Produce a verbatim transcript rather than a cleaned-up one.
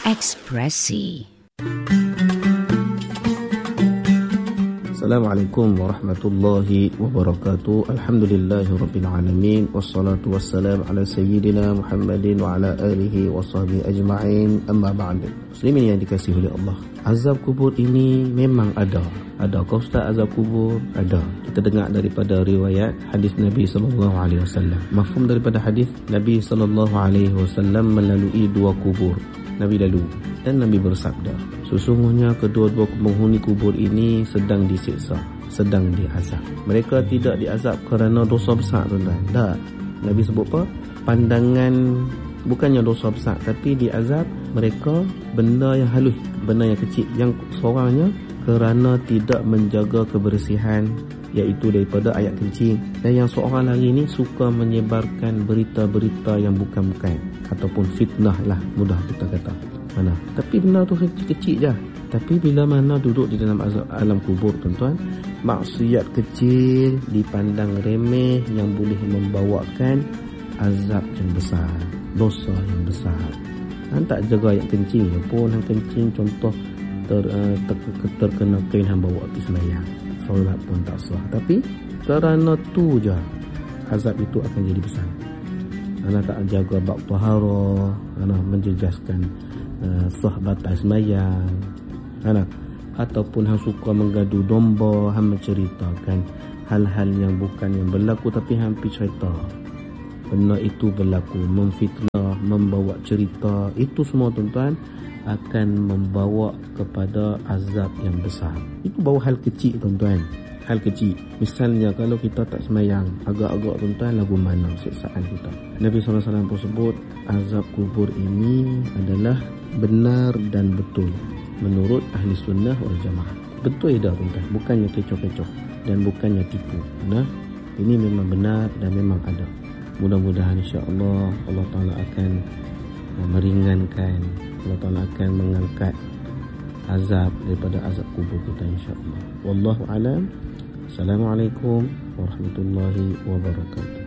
Ekspresi. Assalamualaikum warahmatullahi wabarakatuh. Alhamdulillahirabbil alamin wassalatu wassalam ala sayyidina Muhammadin wa ala alihi washabihi ajma'in. Amma ba'd. Muslimin yang dikasihi oleh Allah, azab kubur ini memang ada. Adakah Ustaz azab kubur? Ada. Kita dengar daripada riwayat hadis Nabi sallallahu alaihi wasallam. Mafhum daripada hadis Nabi sallallahu alaihi wasallam melalui dua kubur. Nabi lalu dan Nabi bersabda, sesungguhnya kedua-dua penghuni kubur ini sedang disiksa, sedang diazab. Mereka tidak diazab kerana dosa besar, tuan-tuan. Tak. Nabi sebut apa? Pandangan bukannya dosa besar, tapi diazab mereka benda yang halus, benda yang kecil. Yang seorangnya kerana tidak menjaga kebersihan, iaitu daripada ayat kencing. Dan yang seorang lagi ni suka menyebarkan berita-berita yang bukan-bukan, ataupun fitnah lah, mudah kita kata. Mana? Tapi benda tu kecil-kecil je. Tapi bila mana duduk di dalam azab alam kubur, tuan-tuan, maksiat kecil dipandang remeh yang boleh membawakan azab yang besar, dosa yang besar. Han tak jaga ayat kencing je pun, han kencing contoh ter, uh, ter, ter, terkena kain han bawa pergi sembahyang, solat pun tak sah. Tapi kerana tu je azab itu akan jadi besar. Ana tak jaga bab taharah, ana menjejaskan Uh, sah batas sembahyang, ana ataupun hang suka menggadu domba, hang menceritakan hal-hal yang bukan yang berlaku, tapi hang pi cerita benda itu berlaku, memfitnah, membawa cerita, itu semua, tuan-tuan, akan membawa kepada azab yang besar. Itu baru hal kecil, tuan-tuan. Hal kecil. Misalnya kalau kita tak sembahyang, agak-agak, tuan-tuan, lagu mana siksaan kita. Nabi sallallahu alaihi wasallam pun sebut azab kubur ini adalah benar dan betul menurut ahli sunnah wal jamaah. Betul dah, tuan-tuan, bukannya kecoh-kecoh dan bukannya tipu. Nah, ini memang benar dan memang ada. Mudah-mudahan insya-Allah Allah Taala akan meringankan, Allah Taala akan mengangkat azab daripada azab kubur kita insya-Allah. Wallahu alam. Assalamualaikum warahmatullahi wabarakatuh.